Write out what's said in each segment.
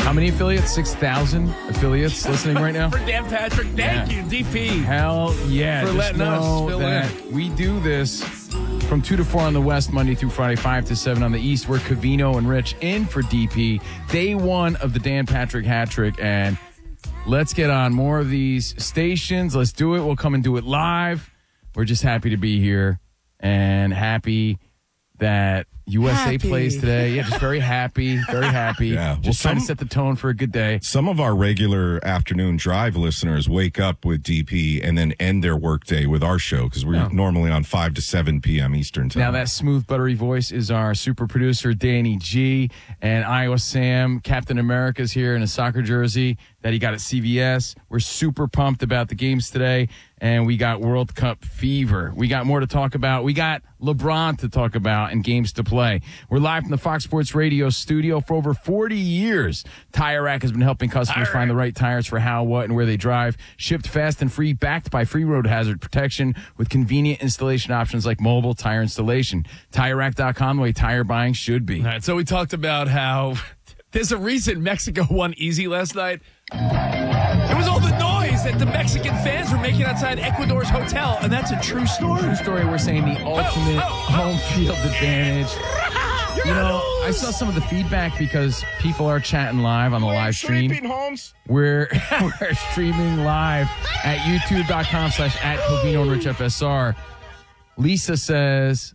How many affiliates? 6,000 affiliates listening right now? For Dan Patrick, thank you, DP. Hell yeah. For Just letting us know fill that in. we do this from 2 to 4 on the West, Monday through Friday, 5 to 7 on the East. We're Covino and Rich in for DP. Day one of the Dan Patrick hat trick, and let's get on more of these stations. Let's do it. We'll come and do it live. We're just happy to be here and happy that USA plays today. Yeah, just very happy, very happy. Yeah, Just trying to set the tone for a good day. Some of our regular afternoon drive listeners wake up with DP and then end their workday with our show because we're normally on 5 to 7 p.m. Eastern time. Now, that smooth, buttery voice is our super producer, Danny G. And Iowa Sam, Captain America's here in a soccer jersey that he got at CVS. We're super pumped about the games today. And we got World Cup fever. We got more to talk about. We got LeBron to talk about and games to play. We're live from the Fox Sports Radio studio. For over 40 years, Tire Rack has been helping customers find the right tires for how, what, and where they drive. Shipped fast and free, backed by free road hazard protection with convenient installation options like mobile tire installation. TireRack.com, the way tire buying should be. All right, so we talked about how there's a reason Mexico won easy last night. It was all the noise that the Mexican fans were making outside Ecuador's hotel, and that's a true story. True story, we're saying the ultimate home field advantage. You know, I saw some of the feedback because people are chatting live on the live stream. Holmes. We're streaming live at youtube.com/@Covino and Rich FSR. Lisa says,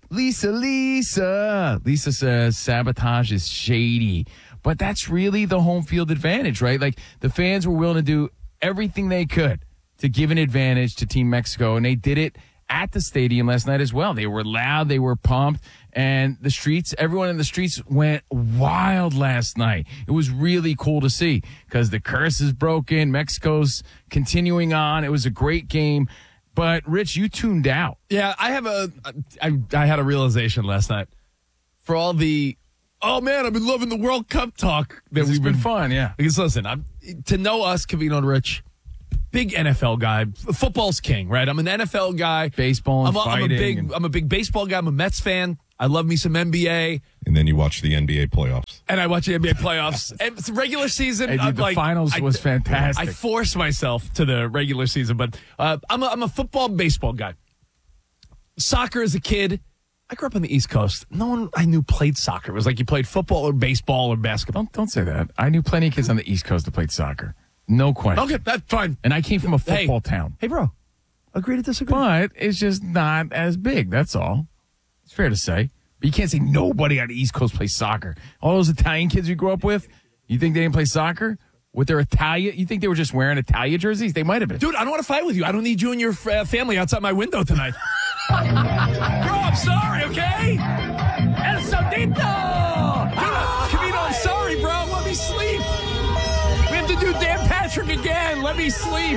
Lisa says sabotage is shady. But that's really the home field advantage, right? Like, the fans were willing to do everything they could to give an advantage to Team Mexico, and they did it at the stadium last night as well. They were loud, they were pumped, and the streets, everyone in the streets went wild last night. It was really cool to see because the curse is broken. Mexico's continuing on. It was a great game. But, Rich, you tuned out. Yeah, I had a realization last night. For all the, oh man, I've been loving the World Cup talk that It's been fun, yeah. Because listen, to know us, Covino and Rich, big NFL guy, football's king, right? I'm an NFL guy, Baseball and fighting. I'm a big baseball guy. I'm a Mets fan. I love me some NBA, And then you watch the NBA playoffs. and I watch the NBA playoffs. And it's regular season, Hey, dude, I'm the like, finals was fantastic. I forced myself to the regular season, but I'm a football, baseball guy. Soccer as a kid. I grew up on the East Coast. No one I knew played soccer. It was like you played football or baseball or basketball. Don't say that. I knew plenty of kids on the East Coast that played soccer. No question. Okay, that's fine. And I came from a football town. Hey, bro. Agree to disagree. But it's just not as big. That's all. It's fair to say. But you can't say nobody on the East Coast plays soccer. All those Italian kids we grew up with, you think they didn't play soccer? With their Italia? You think they were just wearing Italia jerseys? They might have been. Dude, I don't want to fight with you. I don't need you and your family outside my window tonight. Bro, I'm sorry, okay? El Sodito! Covino, I'm sorry, bro. Let me sleep. We have to do Dan Patrick again. Let me sleep.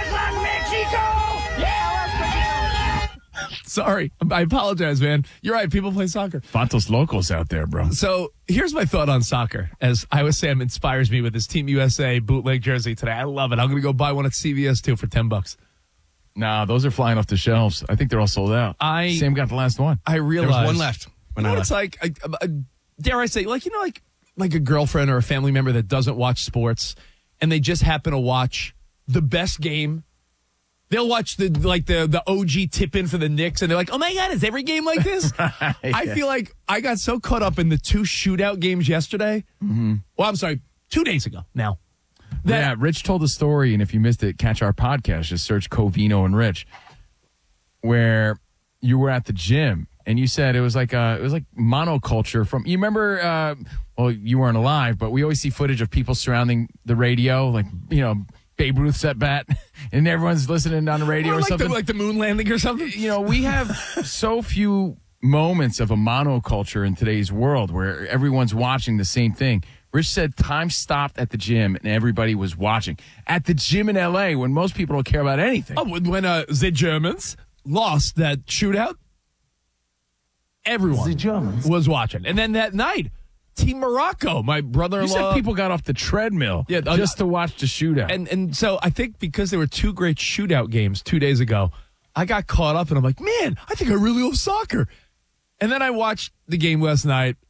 Sorry. I apologize, man. You're right. People play soccer. Fantos Locos out there, bro. So here's my thought on soccer. As Iowa Sam inspires me with his Team USA bootleg jersey today. I love it. I'm going to go buy one at CVS, too, for $10. Nah, those are flying off the shelves. I think they're all sold out. Sam got the last one. I realized. There was one left. You know what it's like? Dare I say, like a girlfriend or a family member that doesn't watch sports, and they just happen to watch the best game. They'll watch the OG tip in for the Knicks, and they're like, "Oh my God, is every game like this?" Yeah. I feel like I got so caught up in the 2 shootout games yesterday. Mm-hmm. Well, I'm sorry, 2 days ago now. Yeah, Rich told a story, and if you missed it, catch our podcast. Just search Covino and Rich, where you were at the gym, and you said it was like monoculture from. You remember? Well, you weren't alive, but we always see footage of people surrounding the radio, like Babe Ruth's at bat, and everyone's listening on the radio or something. Like the moon landing or something. We have so few moments of a monoculture in today's world where everyone's watching the same thing. Rich said time stopped at the gym and everybody was watching. At the gym in L.A. when most people don't care about anything. Oh, when the Germans lost that shootout, everyone was watching. And then that night, Team Morocco, my brother-in-law. You said people got off the treadmill just to watch the shootout. And so I think because there were 2 great shootout games 2 days ago, I got caught up and I'm like, man, I think I really love soccer. And then I watched the game last night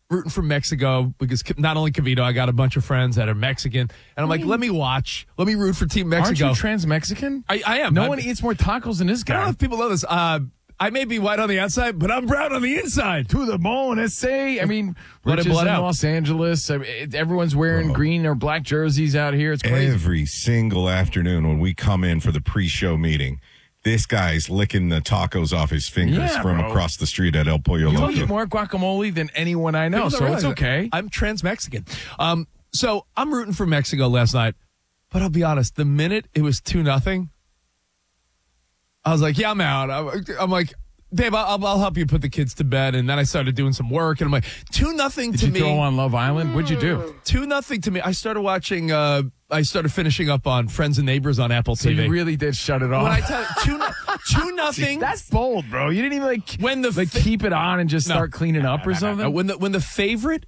rooting for Mexico because not only Cavito, I got a bunch of friends that are Mexican. And I'm like, let me watch. Let me root for Team Mexico. Aren't you trans-Mexican? I am. No one eats more tacos than this I don't know guy. if people know this. I may be white on the outside, but I'm brown on the inside. To the bone, say. I mean, Blood Rich in, is blood in out. Los Angeles. I mean, everyone's wearing green or black jerseys out here. It's crazy. Every single afternoon when we come in for the pre-show meeting, this guy's licking the tacos off his fingers Yeah, from bro. across the street at El Pollo You Loco. eat more guacamole than anyone I know, People don't so it's realize okay. that. I'm trans-Mexican. So I'm rooting for Mexico last night, but I'll be honest, the minute it was 2-0, I was like, yeah, I'm out. I'm like, Dave, I'll help you put the kids to bed. And then I started doing some work, and I'm like, 2-0 to Did you me. throw on Love Island? What'd you do? 2-0 to me. I started watching, I started finishing up on Friends and Neighbors on Apple So TV. you really did shut it off. When I tell you, 2-0. That's bold, bro. You didn't even When the keep it on and just start cleaning up or something. When the favorite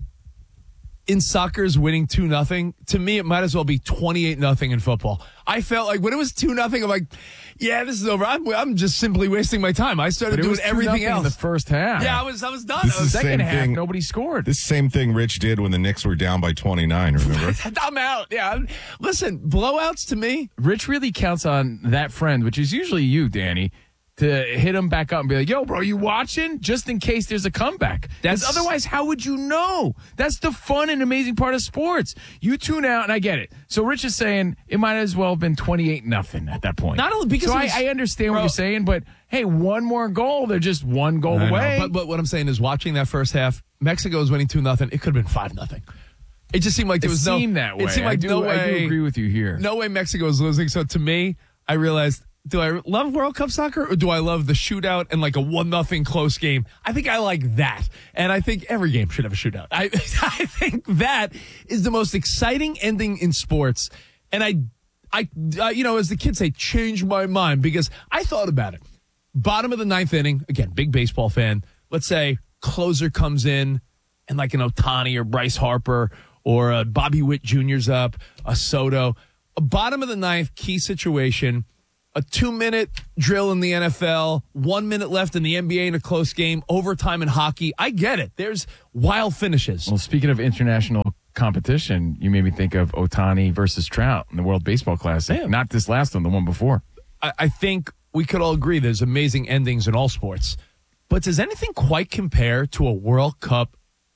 in soccer is winning 2-0, to me it might as well be 28-0 in football. I felt like when it was 2-0, I'm like, yeah, this is over. I'm just simply wasting my time. I started But it doing was everything 2-0 else in the first half. Yeah, I was done. This is the Second same half, thing. nobody scored. This same thing Rich did when the Knicks were down by 29, remember? I'm out. Yeah, listen, blowouts to me. Rich really counts on that friend, which is usually you, Danny, to hit him back up and be like, yo, bro, you watching? Just in case there's a comeback. Because otherwise, how would you know? That's the fun and amazing part of sports. You tune out, and I get it. So Rich is saying it might as well have been 28-0 at that point. Not only because so it was- I understand what Bro. you're saying, but hey, one more goal, they're just one goal I know, away. But what I'm saying is, watching that first half, Mexico was winning 2-0. It could have been 5-0. It just seemed like there it was seemed that way. It seemed like I do no way. agree with you here. No way Mexico was losing. So to me, I realized, do I love World Cup soccer or do I love the shootout and like a 1-0 close game? I think I like that. And I think every game should have a shootout. I think that is the most exciting ending in sports. And I as the kids say, changed my mind because I thought about it. Bottom of the ninth inning, again, big baseball fan. Let's say closer comes in and like an Ohtani or Bryce Harper or a Bobby Witt Jr.'s up, a Soto. A bottom of the ninth, key situation, a 2-minute drill in the NFL, 1 minute left in the NBA in a close game, overtime in hockey. I get it. There's wild finishes. Well, speaking of international competition, you made me think of Ohtani versus Trout in the World Baseball Classic. Yeah. Not this last one, the one before. I think we could all agree there's amazing endings in all sports. But does anything quite compare to a World Cup?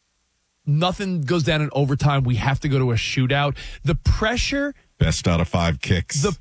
Nothing goes down in overtime. We have to go to a shootout. The pressure, Best out of 5 kicks. the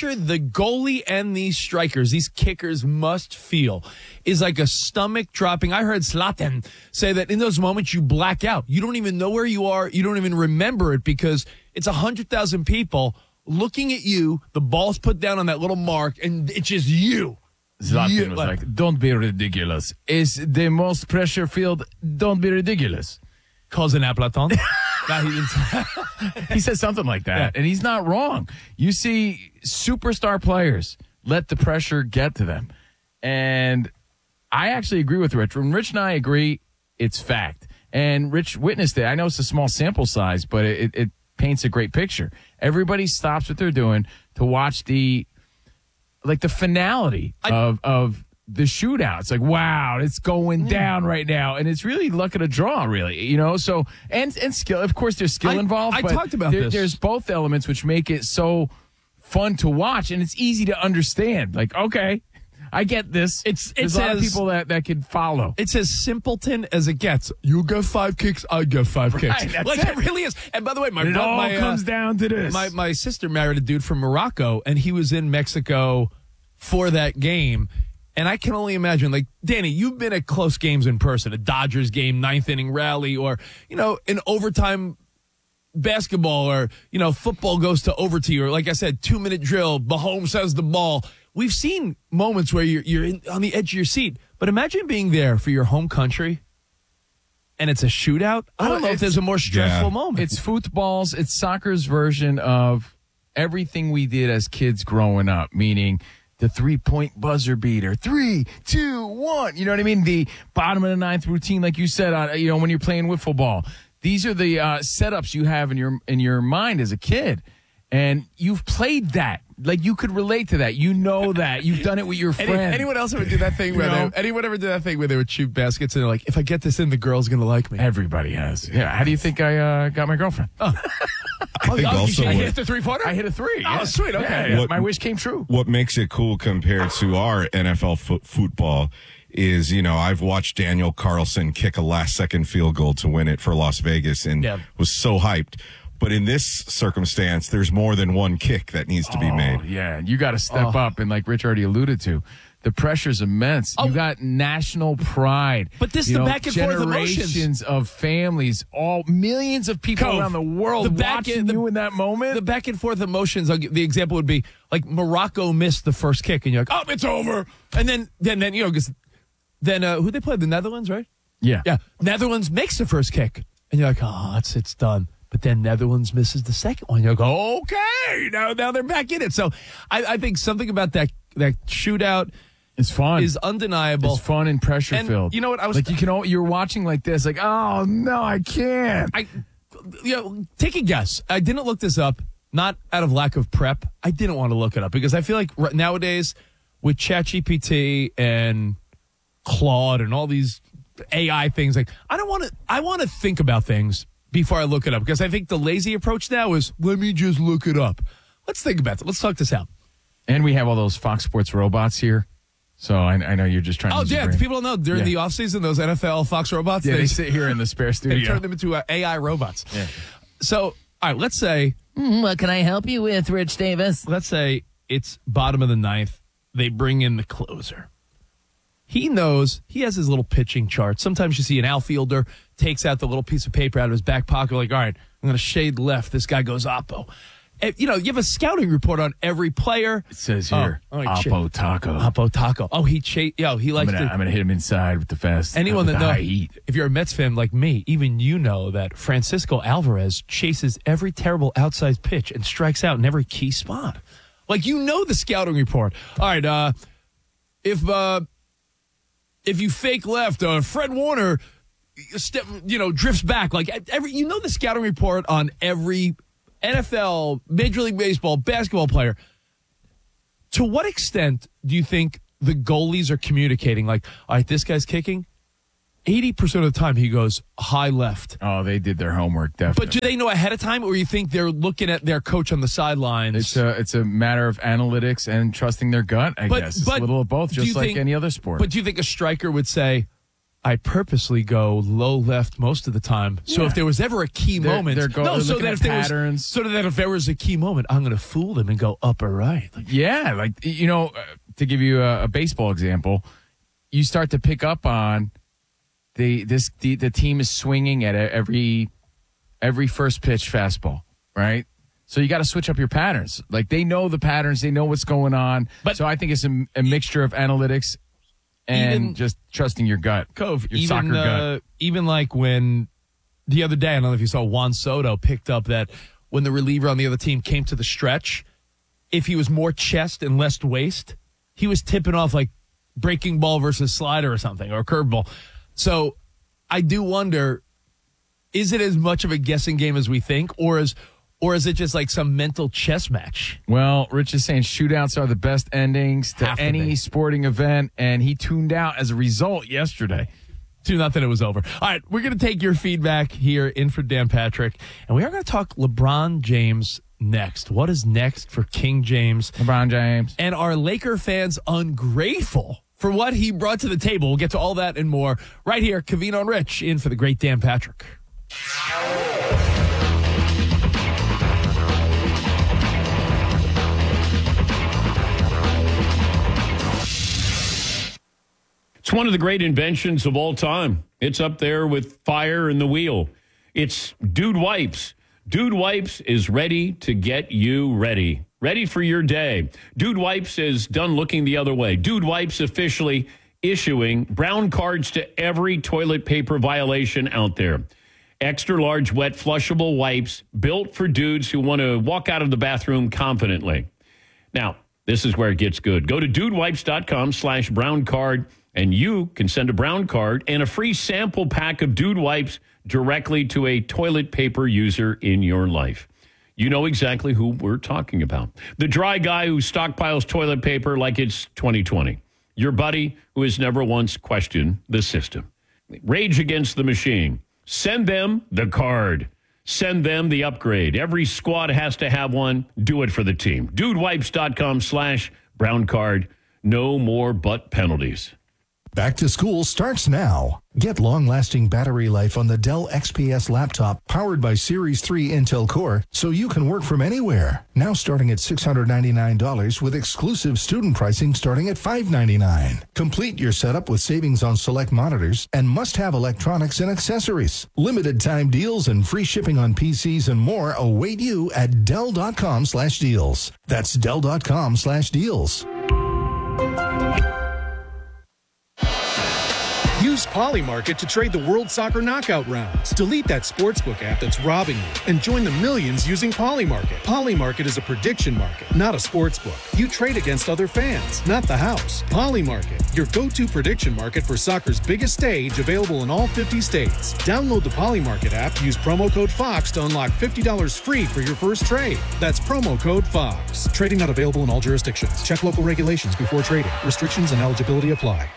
goalie and these strikers, these kickers must feel is like a stomach dropping. I heard Zlatan say that in those moments you black out. You don't even know where you are. You don't even remember it because it's 100,000 people looking at you. The ball's put down on that little mark and it's just you. Zlatan was like, don't be ridiculous. It's the most pressure-filled, don't be ridiculous. Cousin Platon. No, he didn't. He said something like that, Yeah. and he's not wrong. You see superstar players let the pressure get to them. And I actually agree with Rich. When Rich and I agree, it's fact. And Rich witnessed it. I know it's a small sample size, but it paints a great picture. Everybody stops what they're doing to watch the finality of the shootout. It's like, wow, it's going down right now. And it's really luck of the draw, really, So, and skill. Of course, there's skill involved. I but talked about this. There's both elements which make it so fun to watch, and it's easy to understand. Like, okay, I get this. There's a lot of people that can follow. It's as simpleton as it gets. You get 5 kicks, I get 5 kicks. That's like it. it really is. And by the way, It all comes down to this. My sister married a dude from Morocco, and he was in Mexico for that game. And I can only imagine, like, Danny, you've been at close games in person, a Dodgers game, 9th inning rally, or, an overtime basketball, or, football goes to overtime, or, like I said, 2-minute drill, Mahomes has the ball. We've seen moments where you're on the edge of your seat. But imagine being there for your home country, and it's a shootout. I don't know if there's a more stressful moment. It's soccer's version of everything we did as kids growing up, meaning the 3-point buzzer beater, 3, 2, 1. You know what I mean? The bottom of the ninth routine, like you said, when you're playing wiffle ball. These are the setups you have in your mind as a kid. And you've played that. Like, you could relate to that. You know that. You've done it with your friend. Anyone else ever do that thing where anyone ever do that thing where they would shoot baskets and they're like, if I get this in, the girl's going to like me? Everybody has. Yeah. How do you think I got my girlfriend? I think also I hit the three-pointer? I hit a 3. Oh, sweet. Okay. Yeah, my wish came true. What makes it cool compared to our NFL football is, I've watched Daniel Carlson kick a last-second field goal to win it for Las Vegas and was so hyped. But in this circumstance, there's more than one kick that needs to be made. Yeah, you got to step up. And like Rich already alluded to, the pressure's immense. You got national pride. But this is the back and forth emotions. Generations of families, millions of people around the world watching you in that moment. The back and forth emotions, the example would be like Morocco missed the first kick and you're like, oh, it's over. And then because who they played? The Netherlands, right? Yeah. Yeah. Netherlands makes the first kick. And you're like, oh, it's done. But then Netherlands misses the second one. You go, okay, now they're back in it. So I think something about that shootout is fun. Is undeniable. It's fun and pressure filled. You know what? I was like, you're watching like this, like, oh no, I can't. Take a guess. I didn't look this up, not out of lack of prep. I didn't want to look it up because I feel like nowadays with ChatGPT and Claude and all these AI things, like I want to think about things before I look it up, because I think the lazy approach now is, let me just look it up. Let's think about it. Let's talk this out. And we have all those Fox Sports robots here. So I know you're just trying to... Oh, yeah. People don't know. During the offseason, those NFL Fox robots... Yeah, they sit here in the spare studio. They turn them into AI robots. Yeah. So, all right, let's say... what can I help you with, Rich Davis? Let's say it's bottom of the ninth. They bring in the closer. He knows, he has his little pitching chart. Sometimes you see an outfielder takes out the little piece of paper out of his back pocket, like, all right, I'm going to shade left. This guy goes oppo. And, you have a scouting report on every player. It says here, oppo taco. Oppo taco. Oh, he likes I'm going to hit him inside with the fast. Anyone that knows, high heat. If you're a Mets fan like me, even you know that Francisco Alvarez chases every terrible outside pitch and strikes out in every key spot. Like, the scouting report. All right, if you fake left, Fred Warner, drifts back. Like the scouting report on every NFL, Major League Baseball, basketball player. To what extent do you think the goalies are communicating? Like, all right, this guy's kicking. 80% of the time he goes high left. Oh, they did their homework, definitely. But do they know ahead of time, or you think they're looking at their coach on the sidelines? It's a matter of analytics and trusting their gut, I guess. It's a little of both, just like any other sport. But do you think a striker would say, I purposely go low left most of the time, so if there was ever a key moment, so that if there was a key moment, I'm going to fool them and go up or right. To give you a baseball example, you start to pick up on the team is swinging at every first pitch fastball, right? So you got to switch up your patterns. Like, they know the patterns, they know what's going on. So I think it's a mixture of analytics and just trusting your gut, soccer gut. Even like when the other day, I don't know if you saw, Juan Soto picked up that when the reliever on the other team came to the stretch, if he was more chest and less waist, he was tipping off like breaking ball versus slider or something, or curveball. So I do wonder, is it as much of a guessing game as we think, or is it just like some mental chess match? Well, Rich is saying shootouts are the best endings to any sporting event, and he tuned out as a result yesterday. 2-0, it was over. All right, we're going to take your feedback here in for Dan Patrick, and we are going to talk LeBron James next. What is next for King James? LeBron James. And are Laker fans ungrateful for what he brought to the table? We'll get to all that and more right here. Covino and Rich in for the great Dan Patrick. It's one of the great inventions of all time. It's up there with fire and the wheel. It's Dude Wipes. Dude Wipes is ready to get you ready. Ready for your day. Dude Wipes is done looking the other way. Dude Wipes officially issuing brown cards to every toilet paper violation out there. Extra large, wet, flushable wipes built for dudes who want to walk out of the bathroom confidently. Now, this is where it gets good. Go to dudewipes.com/brown card, and you can send a brown card and a free sample pack of Dude Wipes directly to a toilet paper user in your life. You know exactly who we're talking about. The dry guy who stockpiles toilet paper like it's 2020. Your buddy who has never once questioned the system. Rage Against the Machine. Send them the card. Send them the upgrade. Every squad has to have one. Do it for the team. DudeWipes.com/brown card. No more butt penalties. Back to school starts now. Get long-lasting battery life on the Dell XPS laptop powered by Series 3 Intel Core so you can work from anywhere. Now starting at $699 with exclusive student pricing starting at $599. Complete your setup with savings on select monitors and must-have electronics and accessories. Limited time deals and free shipping on PCs and more await you at Dell.com/deals. That's Dell.com/deals. Use Polymarket to trade the World Soccer Knockout rounds. Delete that sportsbook app that's robbing you and join the millions using Polymarket. Polymarket is a prediction market, not a sportsbook. You trade against other fans, not the house. Polymarket, your go-to prediction market for soccer's biggest stage, available in all 50 states. Download the Polymarket app, use promo code FOX to unlock $50 free for your first trade. That's promo code FOX. Trading not available in all jurisdictions. Check local regulations before trading. Restrictions and eligibility apply.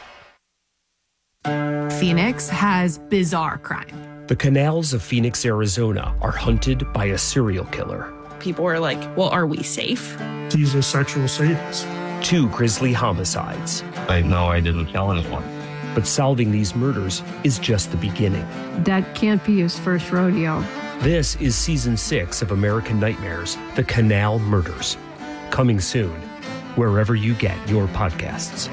Phoenix has bizarre crime. The canals of Phoenix, Arizona are hunted by a serial killer. People are like, well, are we safe? He's a sexual sadist. 2 grisly homicides. I know I didn't kill anyone. But solving these murders is just the beginning. That can't be his first rodeo. This is season 6 of American Nightmares, The Canal Murders. Coming soon, wherever you get your podcasts.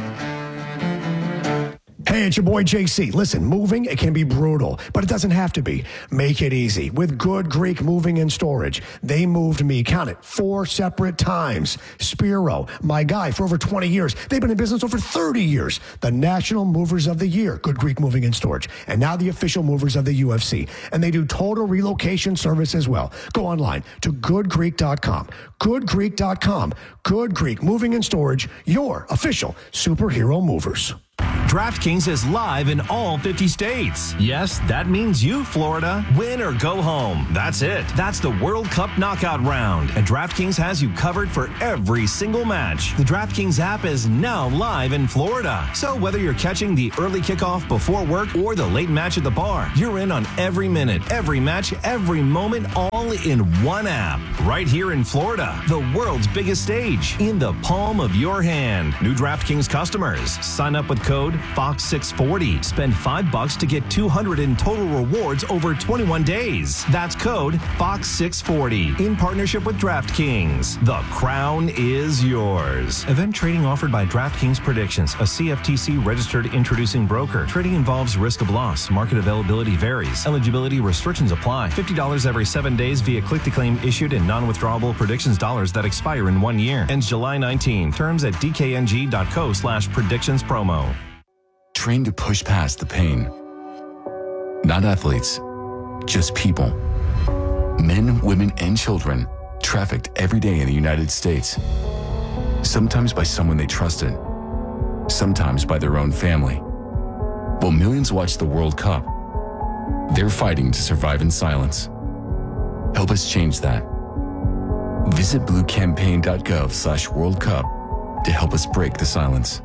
Hey, it's your boy JC. Listen, moving, it can be brutal, but it doesn't have to be. Make it easy with Good Greek Moving and Storage. They moved me, count it, 4 separate times. Spiro, my guy for over 20 years. They've been in business over 30 years. The National Movers of the Year, Good Greek Moving and Storage. And now the official movers of the UFC. And they do total relocation service as well. Go online to goodgreek.com. Goodgreek.com. Good Greek Moving and Storage, your official superhero movers. DraftKings is live in all 50 states. Yes, that means you, Florida. Win or go home. That's it. That's the World Cup knockout round. And DraftKings has you covered for every single match. The DraftKings app is now live in Florida. So whether you're catching the early kickoff before work or the late match at the bar, you're in on every minute, every match, every moment, all in one app. Right here in Florida, the world's biggest stage, in the palm of your hand. New DraftKings customers, sign up with code FOX640. Spend $5 to get $200 in total rewards over 21 days. That's code FOX640 in partnership with DraftKings. The crown is yours. Event trading offered by DraftKings Predictions, a CFTC registered introducing broker. Trading involves risk of loss. Market availability varies. Eligibility restrictions apply. $50 every 7 days via click-to-claim issued in non-withdrawable predictions dollars that expire in 1 year. Ends July 19. Terms at dkng.co/predictions promo. Trained to push past the pain. Not athletes, just people. Men, women, and children trafficked every day in the United States. Sometimes by someone they trusted, sometimes by their own family. While millions watch the World Cup, they're fighting to survive in silence. Help us change that. Visit bluecampaign.gov/World Cup to help us break the silence.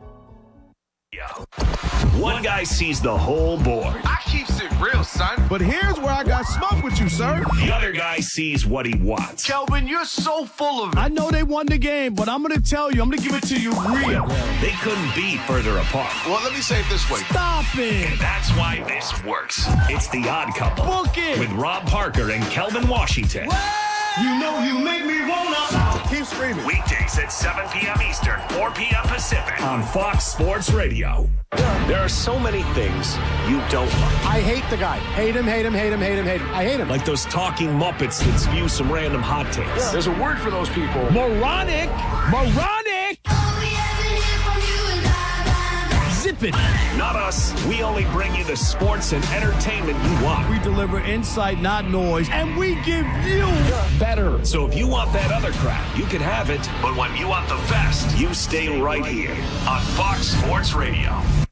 One guy sees the whole board. I keeps it real, son. But here's where I got smoke with you, sir. The other guy sees what he wants. Kelvin, you're so full of it. I know they won the game, but I'm going to tell you, I'm going to give it to you real. They couldn't be further apart. Well, let me say it this way. Stop it. And that's why this works. It's The Odd Couple. Book it. With Rob Parker and Kelvin Washington. What? You know you make me wanna. Keep screaming. Weekdays at 7 p.m. Eastern, 4 p.m. Pacific on Fox Sports Radio. There are so many things you don't like. I hate the guy. Hate him, hate him, hate him, hate him, hate him. I hate him. Like those talking Muppets that spew some random hot takes. Yeah. There's a word for those people. Moronic. Moronic. Zip it. Not us. We only bring you the sports and entertainment you want. We deliver insight, not noise, and we give you better. So if you want that other crap, you can have it. But when you want the best, you stay right here on Fox Sports Radio.